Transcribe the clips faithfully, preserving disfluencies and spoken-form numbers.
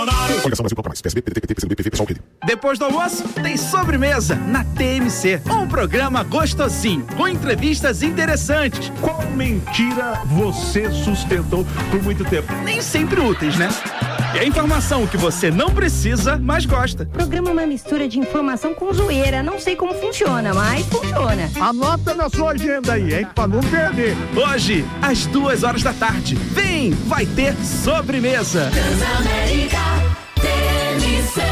Depois do almoço, tem sobremesa na T M C. Um programa gostosinho, com entrevistas interessantes. Qual mentira você sustentou por muito tempo? Nem sempre úteis, né? E a informação que você não precisa, mas gosta. O programa é uma mistura de informação com zoeira. Não sei como funciona, mas funciona. Anota na sua agenda aí, hein? Pra não perder. Hoje, às duas horas da tarde. Vem, vai ter sobremesa. Transamérica T M C.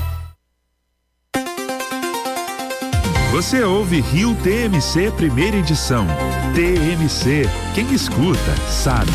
Você ouve Rio T M C primeira edição. T M C, quem escuta sabe.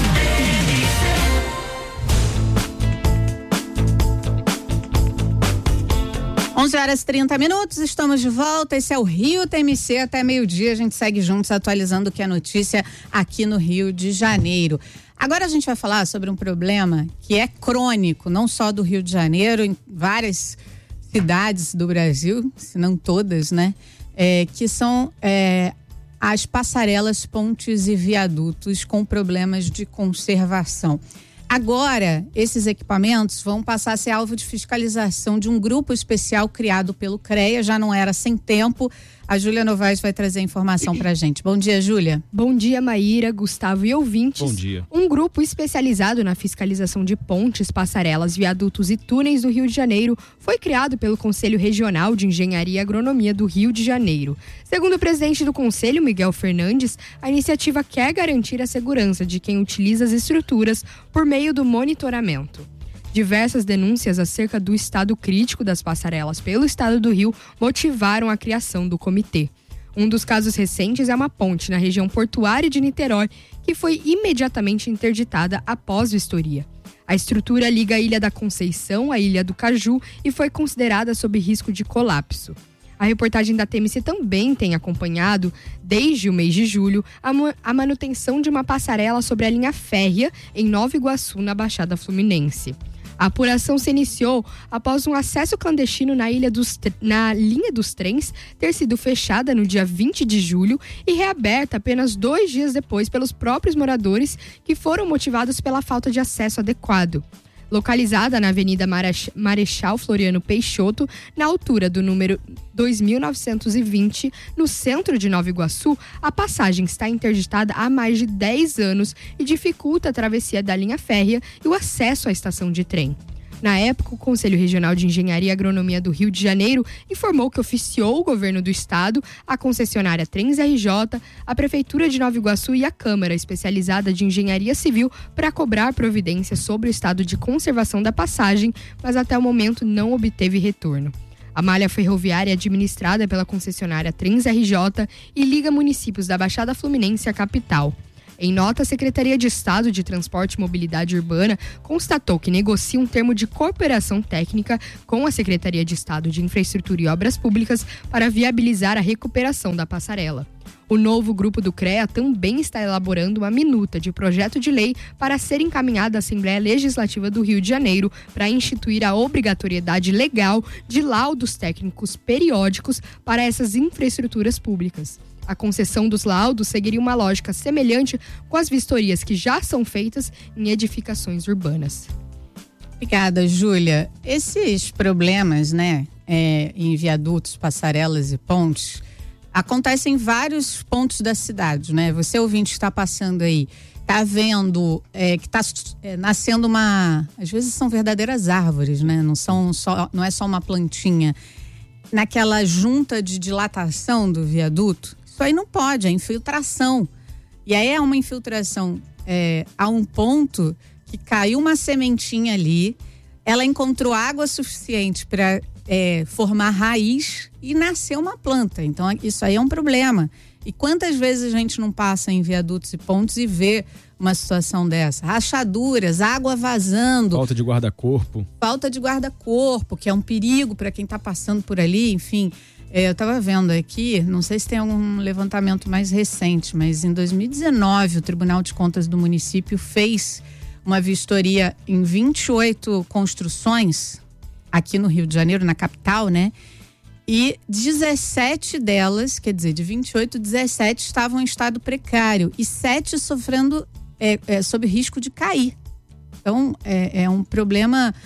onze horas e trinta minutos, estamos de volta. Esse é o Rio T M C, até meio-dia a gente segue juntos atualizando o que é notícia aqui no Rio de Janeiro. Agora a gente vai falar sobre um problema que é crônico, não só do Rio de Janeiro, em várias cidades do Brasil, se não todas, né? É, que são é, as passarelas, pontes e viadutos com problemas de conservação. Agora, esses equipamentos vão passar a ser alvo de fiscalização de um grupo especial criado pelo CREA, já não era sem tempo. A Júlia Novaes vai trazer a informação pra gente. Bom dia, Júlia. Bom dia, Maíra, Gustavo e ouvintes. Bom dia. Um grupo especializado na fiscalização de pontes, passarelas, viadutos e túneis do Rio de Janeiro foi criado pelo Conselho Regional de Engenharia e Agronomia do Rio de Janeiro. Segundo o presidente do Conselho, Miguel Fernandes, a iniciativa quer garantir a segurança de quem utiliza as estruturas por meio do monitoramento. Diversas denúncias acerca do estado crítico das passarelas pelo estado do Rio motivaram a criação do comitê. Um dos casos recentes é uma ponte na região portuária de Niterói, que foi imediatamente interditada após vistoria. A estrutura liga a Ilha da Conceição à Ilha do Caju e foi considerada sob risco de colapso. A reportagem da T M C também tem acompanhado, desde o mês de julho, a, ma- a manutenção de uma passarela sobre a linha férrea em Nova Iguaçu, na Baixada Fluminense. A apuração se iniciou após um acesso clandestino na, ilha dos, na linha dos trens ter sido fechada no dia vinte de julho e reaberta apenas dois dias depois pelos próprios moradores, que foram motivados pela falta de acesso adequado. Localizada na Avenida Marechal Floriano Peixoto, na altura do número dois mil novecentos e vinte, no centro de Nova Iguaçu, a passagem está interditada há mais de dez anos e dificulta a travessia da linha férrea e o acesso à estação de trem. Na época, o Conselho Regional de Engenharia e Agronomia do Rio de Janeiro informou que oficiou o governo do estado, a concessionária Trens R J, a Prefeitura de Nova Iguaçu e a Câmara Especializada de Engenharia Civil para cobrar providências sobre o estado de conservação da passagem, mas até o momento não obteve retorno. A malha ferroviária é administrada pela concessionária Trens R J e liga municípios da Baixada Fluminense à capital. Em nota, a Secretaria de Estado de Transporte e Mobilidade Urbana constatou que negocia um termo de cooperação técnica com a Secretaria de Estado de Infraestrutura e Obras Públicas para viabilizar a recuperação da passarela. O novo grupo do CREA também está elaborando uma minuta de projeto de lei para ser encaminhada à Assembleia Legislativa do Rio de Janeiro para instituir a obrigatoriedade legal de laudos técnicos periódicos para essas infraestruturas públicas. A concessão dos laudos seguiria uma lógica semelhante com as vistorias que já são feitas em edificações urbanas. Obrigada, Júlia. Esses problemas, né, é, em viadutos, passarelas e pontes, acontecem em vários pontos da cidade, né? Você, ouvinte, está passando aí, está vendo é, que está é, nascendo uma... Às vezes são verdadeiras árvores, né? Não, são só, não é só uma plantinha. Naquela junta de dilatação do viaduto, isso aí não pode, é infiltração. E aí é uma infiltração é, a um ponto que caiu uma sementinha ali, ela encontrou água suficiente para é, formar raiz e nascer uma planta. Então isso aí é um problema. E quantas vezes a gente não passa em viadutos e pontes e vê uma situação dessa? Rachaduras, água vazando. Falta de guarda-corpo. Falta de guarda-corpo, que é um perigo para quem está passando por ali, enfim... É, eu estava vendo aqui, não sei se tem algum levantamento mais recente, mas em dois mil e dezenove o Tribunal de Contas do município fez uma vistoria em vinte e oito construções aqui no Rio de Janeiro, na capital, né? E dezessete delas, quer dizer, de vinte e oito, dezessete estavam em estado precário e sete sofrendo é, é, sob risco de cair. Então, é, é um problema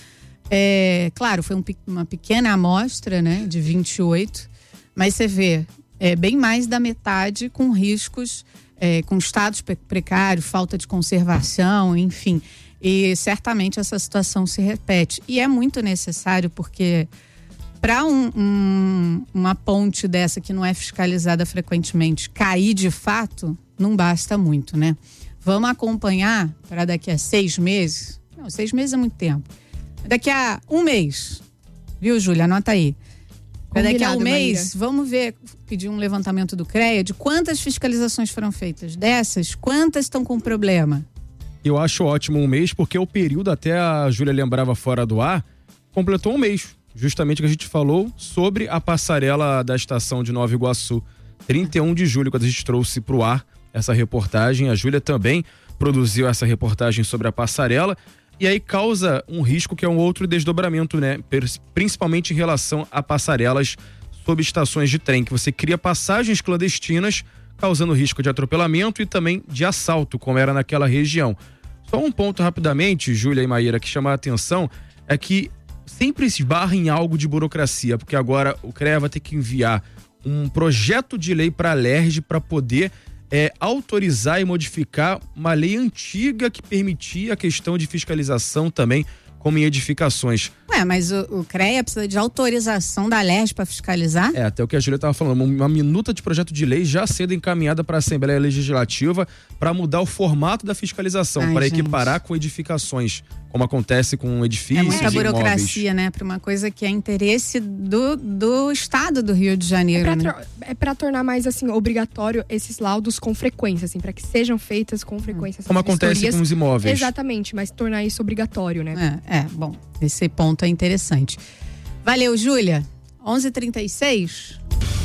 É, claro, foi um, uma pequena amostra, né, de vinte e oito, mas você vê, é, bem mais da metade com riscos, é, com estados precários, falta de conservação, enfim. E certamente essa situação se repete. E é muito necessário porque para um, um, uma ponte dessa que não é fiscalizada frequentemente cair de fato, não basta muito, né? Vamos acompanhar para daqui a seis meses. Não, seis meses é muito tempo. Daqui a um mês, viu, Júlia? Anota aí. Para daqui a um mês, Maíra. Vamos ver, pedir um levantamento do CREA de quantas fiscalizações foram feitas. Dessas, quantas estão com problema? Eu acho ótimo um mês, porque o período, até a Júlia lembrava fora do ar, completou um mês. Justamente o que a gente falou sobre a passarela da estação de Nova Iguaçu. trinta e um de julho, quando a gente trouxe para o ar essa reportagem. A Júlia também produziu essa reportagem sobre a passarela. E aí causa um risco que é um outro desdobramento, né? Principalmente em relação a passarelas sob estações de trem, que você cria passagens clandestinas, causando risco de atropelamento e também de assalto, como era naquela região. Só um ponto rapidamente, Júlia e Maíra, que chama a atenção, é que sempre esbarra em algo de burocracia, porque agora o CREA vai ter que enviar um projeto de lei para a LERJ para poder É, autorizar e modificar uma lei antiga que permitia a questão de fiscalização também, como em edificações. Ué, mas o, o CREA precisa de autorização da LERJ para fiscalizar? É, até o que a Júlia estava falando, uma minuta de projeto de lei já sendo encaminhada para a Assembleia Legislativa para mudar o formato da fiscalização, para equiparar com edificações, como acontece com edifícios. É muita burocracia, né? Para uma coisa que é interesse do, do Estado do Rio de Janeiro. É né? para tornar mais assim obrigatório esses laudos com frequência, assim, para que sejam feitas com frequência. Como acontece com os imóveis. Exatamente, mas tornar isso obrigatório, né? É, é bom, esse ponto é interessante. Valeu, Júlia. onze e trinta e seis.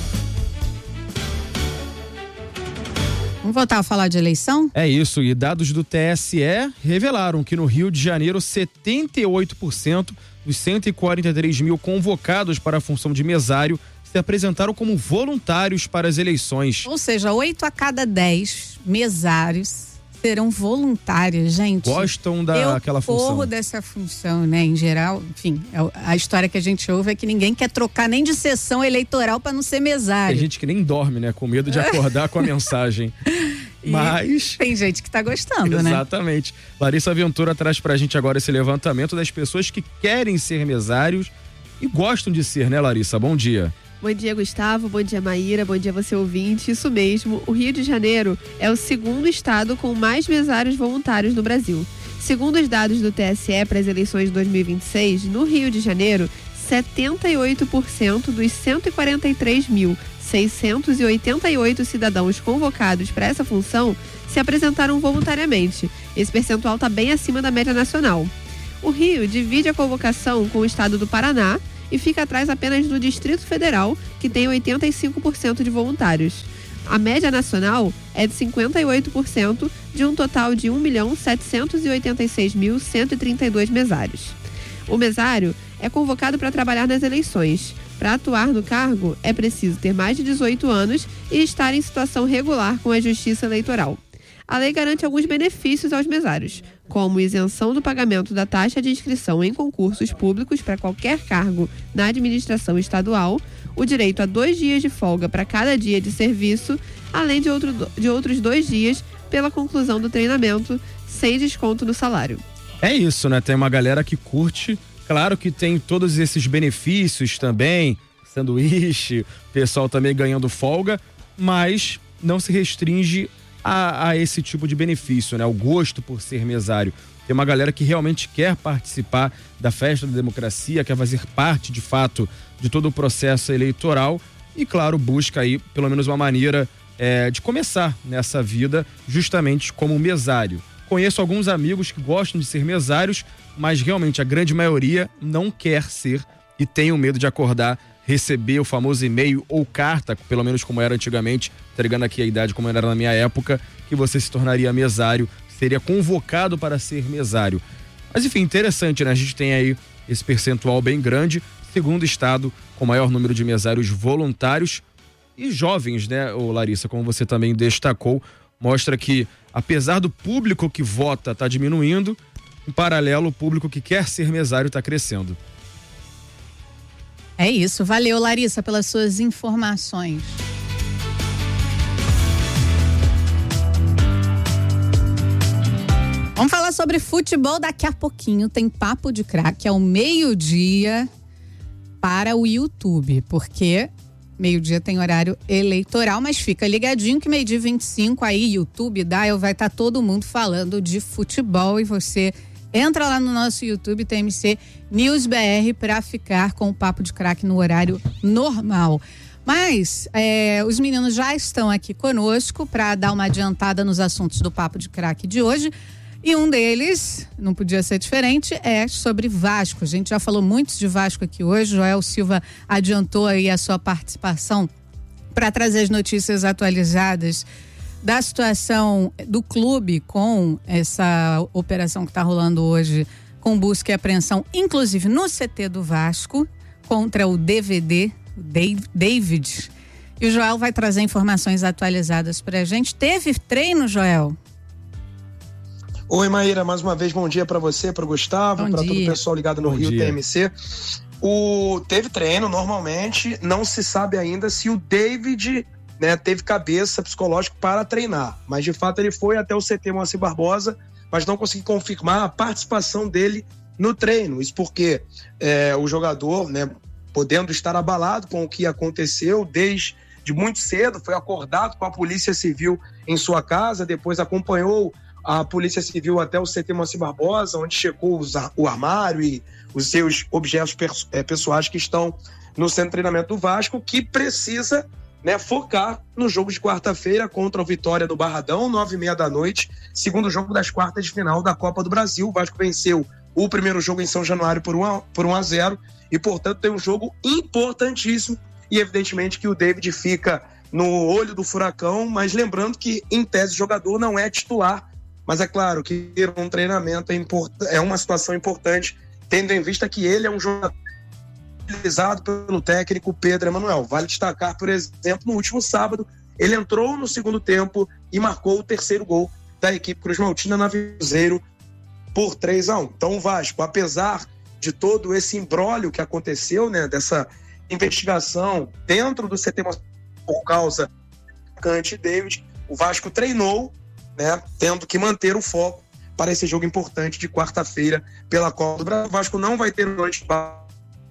Vamos voltar a falar de eleição? É isso, e dados do T S E revelaram que no Rio de Janeiro, setenta e oito por cento dos cento e quarenta e três mil convocados para a função de mesário se apresentaram como voluntários para as eleições. Ou seja, oito a cada dez mesários serão voluntários, gente. Gostam daquela função. Eu corro dessa função, né? Em geral, enfim, a história que a gente ouve é que ninguém quer trocar nem de sessão eleitoral para não ser mesário. Tem gente que nem dorme, né? Com medo de acordar com a mensagem. Mas tem gente que tá gostando, exatamente. né? Exatamente. Larissa Ventura traz pra gente agora esse levantamento das pessoas que querem ser mesários e gostam de ser, né, Larissa? Bom dia. Bom dia, Gustavo. Bom dia, Maíra. Bom dia, você ouvinte. Isso mesmo, o Rio de Janeiro é o segundo estado com mais mesários voluntários no Brasil. Segundo os dados do T S E para as eleições de dois mil e vinte e seis, no Rio de Janeiro, setenta e oito por cento dos cento e quarenta e três mil seiscentos e oitenta e oito cidadãos convocados para essa função se apresentaram voluntariamente. Esse percentual está bem acima da média nacional. O Rio divide a convocação com o estado do Paraná e fica atrás apenas do Distrito Federal, que tem oitenta e cinco por cento de voluntários. A média nacional é de cinquenta e oito por cento de um total de um milhão setecentos e oitenta e seis mil cento e trinta e dois mesários. O mesário é convocado para trabalhar nas eleições. Para atuar no cargo, é preciso ter mais de dezoito anos e estar em situação regular com a Justiça Eleitoral. A lei garante alguns benefícios aos mesários, como isenção do pagamento da taxa de inscrição em concursos públicos para qualquer cargo na administração estadual, o direito a dois dias de folga para cada dia de serviço, além de, outro, de outros dois dias pela conclusão do treinamento, sem desconto no salário. É isso, né? Tem uma galera que curte, claro que tem todos esses benefícios também, sanduíche, pessoal também ganhando folga, mas não se restringe A, a esse tipo de benefício, né? O gosto por ser mesário. Tem uma galera que realmente quer participar da festa da democracia, quer fazer parte, de fato, de todo o processo eleitoral e, claro, busca aí, pelo menos, uma maneira é, de começar nessa vida justamente como mesário. Conheço alguns amigos que gostam de ser mesários, mas realmente a grande maioria não quer ser e tem o medo de acordar, receber o famoso e-mail ou carta, pelo menos como era antigamente, entregando aqui a idade como era na minha época, que você se tornaria mesário, seria convocado para ser mesário. Mas enfim, interessante, né? A gente tem aí esse percentual bem grande, segundo estado com maior número de mesários voluntários e jovens, né, ô Larissa, como você também destacou, mostra que apesar do público que vota estar tá diminuindo, Em paralelo, o público que quer ser mesário está crescendo. É isso. Valeu, Larissa, pelas suas informações. Vamos falar sobre futebol daqui a pouquinho. Tem Papo de Craque ao meio-dia para o YouTube, porque meio-dia tem horário eleitoral, mas fica ligadinho que meio-dia vinte e cinco aí, YouTube, Dial, vai estar tá todo mundo falando de futebol e você entra lá no nosso YouTube, T M C News B R, para ficar com o Papo de Craque no horário normal. Mas é, os meninos já estão aqui conosco para dar uma adiantada nos assuntos do Papo de Craque de hoje. E um deles, não podia ser diferente, é sobre Vasco. A gente já falou muito de Vasco aqui hoje. Joel Silva adiantou aí a sua participação para trazer as notícias atualizadas da situação do clube com essa operação que está rolando hoje, com busca e apreensão, inclusive no C T do Vasco, contra o D V D, o David. E o Joel vai trazer informações atualizadas para a gente. Teve treino, Joel? Oi, Maíra, mais uma vez bom dia para você, para o Gustavo, para todo o pessoal ligado no bom Rio dia. T M C. O, teve treino normalmente, não se sabe ainda se o David, né, teve cabeça psicológica para treinar, mas de fato ele foi até o C T Moacir Barbosa, mas não consegui confirmar a participação dele no treino. Isso porque é, o jogador, né, podendo estar abalado com o que aconteceu desde de muito cedo, foi acordado com a Polícia Civil em sua casa, depois acompanhou a Polícia Civil até o C T Moacir Barbosa, onde checou os, o armário e os seus objetos pers- é, pessoais que estão no centro de treinamento do Vasco, que precisa, né, focar no jogo de quarta-feira contra o Vitória do Barradão, nove e meia da noite, segundo jogo das quartas de final da Copa do Brasil. O Vasco venceu o primeiro jogo em São Januário por um a zero e, portanto, tem um jogo importantíssimo e, evidentemente, que o David fica no olho do furacão, mas lembrando que, em tese, o jogador não é titular. Mas é claro que ter um treinamento é, import... é uma situação importante, tendo em vista que ele é um jogador utilizado pelo técnico Pedro Emanuel. Vale destacar, por exemplo, no último sábado, ele entrou no segundo tempo e marcou o terceiro gol da equipe Cruz Maltina na Cruzeiro por três a um. Então o Vasco, apesar de todo esse imbróglio que aconteceu, né, dessa investigação dentro do C T por causa do Cante David, o Vasco treinou, né, tendo que manter o foco para esse jogo importante de quarta-feira pela Copa do Brasil. O Vasco não vai ter um antibaixo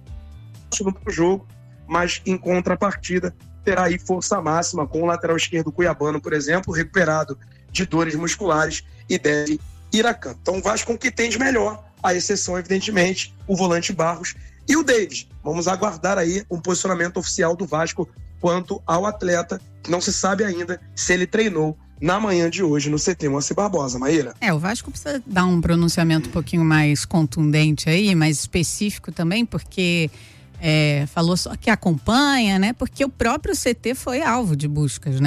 no jogo, mas em contrapartida terá aí força máxima com o lateral esquerdo cuiabano, por exemplo, recuperado de dores musculares e deve ir a campo. Então o Vasco com o que tem de melhor, a exceção, evidentemente, o volante Barros e o David. Vamos aguardar aí um posicionamento oficial do Vasco quanto ao atleta, que não se sabe ainda se ele treinou na manhã de hoje no C T Moacir Barbosa, Maíra. É, o Vasco precisa dar um pronunciamento um pouquinho mais contundente aí, mais específico também, porque é, falou só que acompanha, né? Porque o próprio C T foi alvo de buscas, né?